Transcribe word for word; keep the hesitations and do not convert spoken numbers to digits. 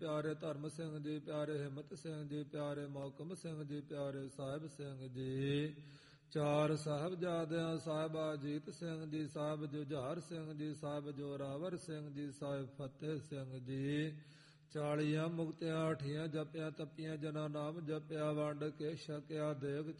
ਪਿਆਰੇ ਧਰਮ ਸਿੰਘ ਜੀ, ਪਿਆਰੇ ਹਿੰਮਤ ਸਿੰਘ ਜੀ, ਪਿਆਰੇ ਮੌਕਮ ਸਿੰਘ ਜੀ, ਪਿਆਰੇ ਸਾਹਿਬ ਸਿੰਘ ਜੀ, ਚਾਰ ਸਾਹਿਬਜ਼ਾਦਿਆਂ ਸਾਹਿਬ ਅਜੀਤ ਸਿੰਘ ਜੀ, ਸਾਹਿਬ ਜੁਝਾਰ ਸਿੰਘ ਜੀ, ਸਾਹਿਬ ਜੋਰਾਵਰ ਸਿੰਘ ਜੀ, ਸਾਹਿਬ ਫਤਿਹ ਸਿੰਘ ਜੀ, ਚਾਲੀਆਂ ਮੁਕਤਿਆਂ, ਅਠੀਆਂ ਜਪਿਆ ਤਪੀਆਂ, ਜਨਾ ਨਾਮ ਜਪਿਆ, ਵੰਡ ਕੇ ਛਕਿਆ, ਦੇਗ